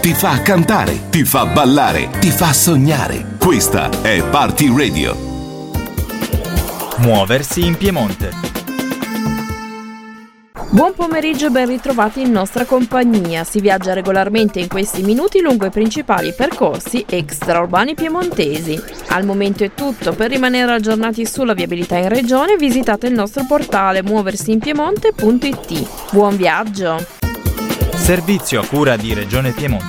ti fa cantare, ti fa ballare, ti fa sognare. Questa è Party Radio. Muoversi in Piemonte. Buon pomeriggio e ben ritrovati in nostra compagnia. Si viaggia regolarmente in questi minuti lungo i principali percorsi extraurbani piemontesi. Al momento è tutto. Per rimanere aggiornati sulla viabilità in regione visitate il nostro portale muoversiinpiemonte.it. Buon viaggio! Servizio a cura di Regione Piemonte.